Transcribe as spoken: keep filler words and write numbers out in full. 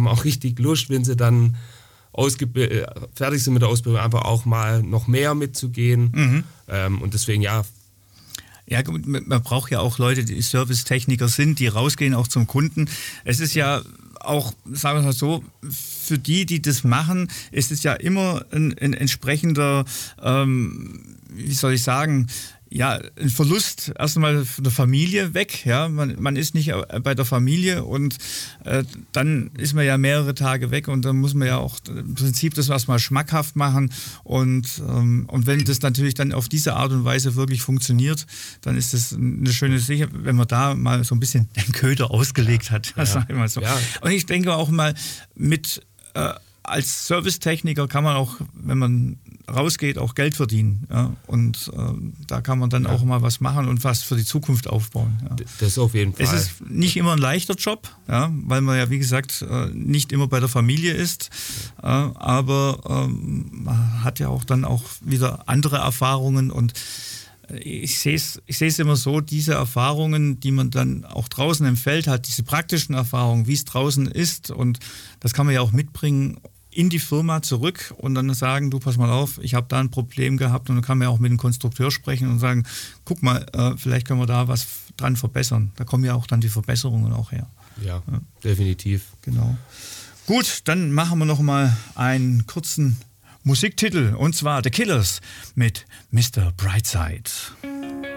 haben auch richtig Lust, wenn sie dann ausgeb- fertig sind mit der Ausbildung, einfach auch mal noch mehr mitzugehen. Mhm. Ähm, und deswegen, ja. Ja, man braucht ja auch Leute, die Servicetechniker sind, die rausgehen auch zum Kunden. Es ist ja auch, sagen wir mal so, für die, die das machen, ist es ja immer ein, ein entsprechender, ähm, wie soll ich sagen, ja, ein Verlust erstmal von der Familie weg. Ja, man, man ist nicht bei der Familie und äh, dann ist man ja mehrere Tage weg und dann muss man ja auch im Prinzip das erstmal schmackhaft machen und, ähm, und wenn das natürlich dann auf diese Art und Weise wirklich funktioniert, dann ist das eine schöne Sache, wenn man da mal so ein bisschen den Köder ausgelegt hat. Ja. Sag ich mal so. Ja. Und ich denke auch mal mit äh, als Servicetechniker kann man auch, wenn man rausgeht, auch Geld verdienen. Ja? Und äh, da kann man dann ja. auch mal was machen und was für die Zukunft aufbauen. Ja. Das auf jeden Fall. Es ist nicht immer ein leichter Job, ja? Weil man ja, wie gesagt, nicht immer bei der Familie ist. Äh, aber äh, man hat ja auch dann auch wieder andere Erfahrungen und ich sehe es ich sehe es immer so, diese Erfahrungen, die man dann auch draußen im Feld hat, diese praktischen Erfahrungen, wie es draußen ist und das kann man ja auch mitbringen in die Firma zurück und dann sagen, du pass mal auf, ich habe da ein Problem gehabt und dann kann man ja auch mit dem Konstrukteur sprechen und sagen, guck mal, äh, vielleicht können wir da was dran verbessern. Da kommen ja auch dann die Verbesserungen auch her. Ja, ja. Definitiv. Genau. Gut, dann machen wir noch mal einen kurzen Musiktitel und zwar The Killers mit Mister Brightside.